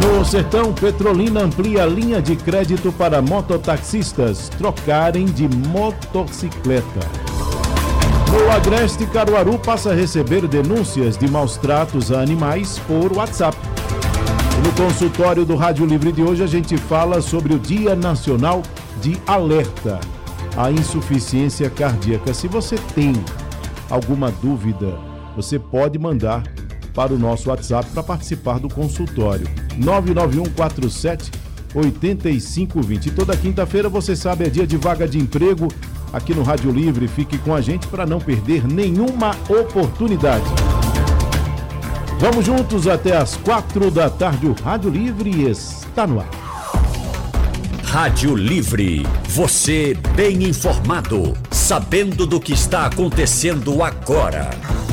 No Sertão, Petrolina amplia a linha de crédito para mototaxistas trocarem de motocicleta. No Agreste, Caruaru passa a receber denúncias de maus tratos a animais por WhatsApp. No consultório do Rádio Livre de hoje a gente fala sobre o Dia Nacional de Alerta à Insuficiência Cardíaca. Se você tem alguma dúvida, você pode mandar para o nosso WhatsApp para participar do consultório. 99147-8520. E toda quinta-feira, você sabe, é dia de vaga de emprego aqui no Rádio Livre. Fique com a gente para não perder nenhuma oportunidade. Vamos juntos até às 4 da tarde. O Rádio Livre está no ar. Rádio Livre, você bem informado, sabendo do que está acontecendo agora.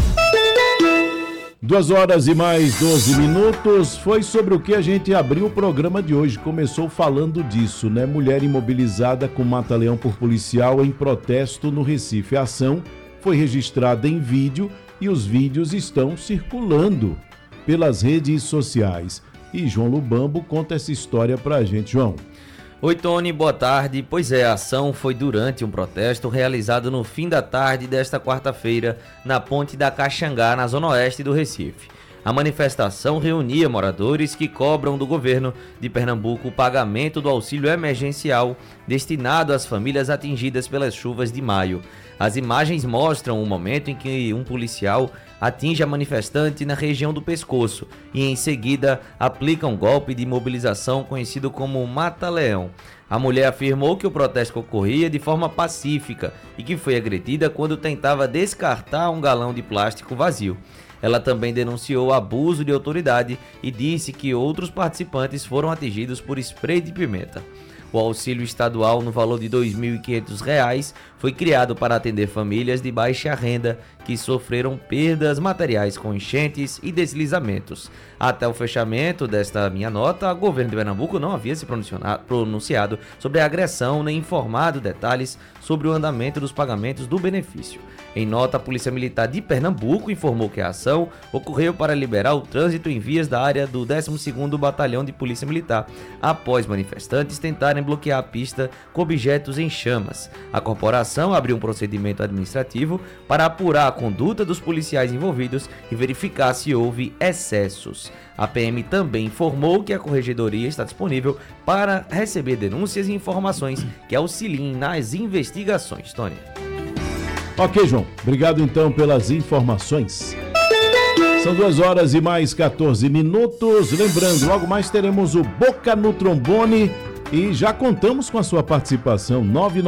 2 horas e mais 12 minutos, foi sobre o que a gente abriu o programa de hoje, começou falando disso, né? Mulher imobilizada com mata-leão por policial em protesto no Recife. A ação foi registrada em vídeo e os vídeos estão circulando pelas redes sociais. E João Lubambo conta essa história pra gente. João. Oi, Tony, boa tarde. Pois é, a ação foi durante um protesto realizado no fim da tarde desta quarta-feira na Ponte da Caxangá, na zona oeste do Recife. A manifestação reunia moradores que cobram do governo de Pernambuco o pagamento do auxílio emergencial destinado às famílias atingidas pelas chuvas de maio. As imagens mostram o momento em que um policial atinge a manifestante na região do pescoço e em seguida aplica um golpe de imobilização conhecido como mata-leão. A mulher afirmou que o protesto ocorria de forma pacífica e que foi agredida quando tentava descartar um galão de plástico vazio. Ela também denunciou abuso de autoridade e disse que outros participantes foram atingidos por spray de pimenta. O auxílio estadual no valor de R$ 2.500 foi criado para atender famílias de baixa renda que sofreram perdas materiais com enchentes e deslizamentos. Até o fechamento desta minha nota, o governo de Pernambuco não havia se pronunciado sobre a agressão nem informado detalhes sobre o andamento dos pagamentos do benefício. Em nota, a Polícia Militar de Pernambuco informou que a ação ocorreu para liberar o trânsito em vias da área do 12º Batalhão de Polícia Militar, após manifestantes tentarem bloquear a pista com objetos em chamas. A corporação abriu um procedimento administrativo para apurar a conduta dos policiais envolvidos e verificar se houve excessos. A PM também informou que a corregedoria está disponível para receber denúncias e informações que auxiliem nas investigações. Tony. Ok, João. Obrigado então pelas informações. São 2 horas e mais 14 minutos. Lembrando, logo mais teremos o Boca no Trombone e já contamos com a sua participação.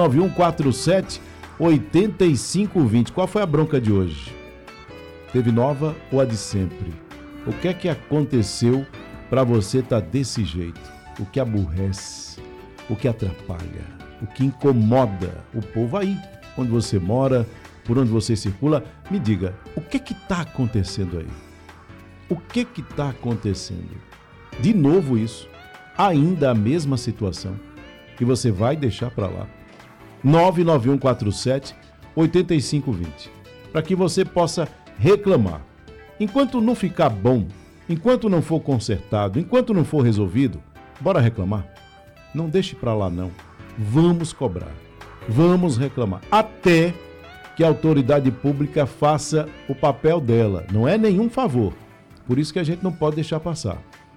99147-8520. Qual foi a bronca de hoje? Teve nova ou a de sempre? O que é que aconteceu para você estar desse jeito? O que aborrece? O que atrapalha? O que incomoda o povo aí? Onde você mora, por onde você circula, me diga, o que está acontecendo aí? O que está acontecendo? De novo isso, ainda a mesma situação, que você vai deixar para lá. 99147-8520, para que você possa reclamar. Enquanto não ficar bom, enquanto não for consertado, enquanto não for resolvido, bora reclamar. Não deixe para lá não, vamos cobrar. Vamos reclamar, até que a autoridade pública faça o papel dela. Não é nenhum favor, por isso que a gente não pode deixar passar.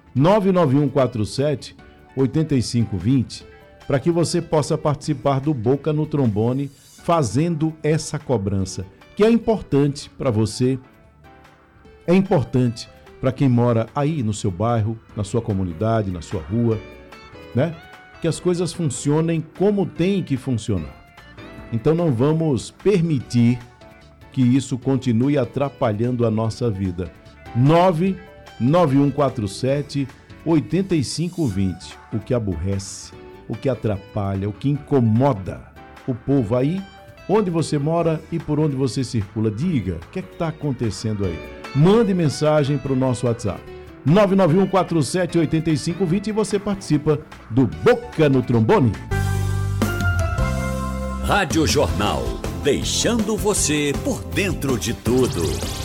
99147-8520, para que você possa participar do Boca no Trombone, fazendo essa cobrança, que é importante para você, é importante para quem mora aí no seu bairro, na sua comunidade, na sua rua, né? Que as coisas funcionem como tem que funcionar. Então não vamos permitir que isso continue atrapalhando a nossa vida. 99147-8520. O que aborrece, o que atrapalha, o que incomoda o povo aí, onde você mora e por onde você circula. Diga, o que está acontecendo aí? Mande mensagem para o nosso WhatsApp. 99147-8520 e você participa do Boca no Trombone. Rádio Jornal, deixando você por dentro de tudo.